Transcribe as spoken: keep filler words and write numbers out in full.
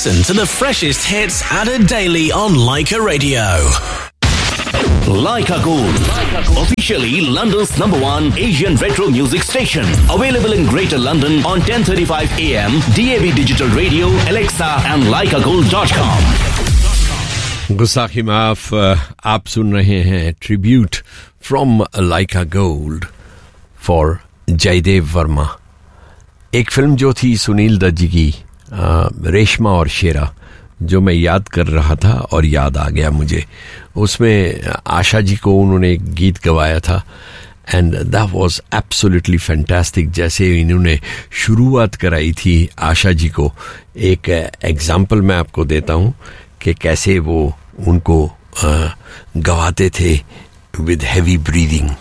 Listen to the freshest hits added daily on Leica Radio. Leica Gold, officially London's number one Asian retro music station. Available in Greater London on ten thirty-five A M, D A B Digital Radio, Alexa and leica gold dot com. गुस्ताखी माफ, आप सुन रहे हैं tribute from Leica Gold for Jaydev Verma. एक film जो थी सुनील दत्त जी की, रेशमा और शेरा, जो मैं याद कर रहा था और याद आ गया मुझे. उसमें आशा जी को उन्होंने एक गीत गवाया था and that was absolutely fantastic. जैसे इन्होंने शुरुआत कराई थी आशा जी को, एक एग्जाम्पल मैं आपको देता हूँ कि कैसे वो उनको गवाते थे विद हैवी ब्रीदिंग.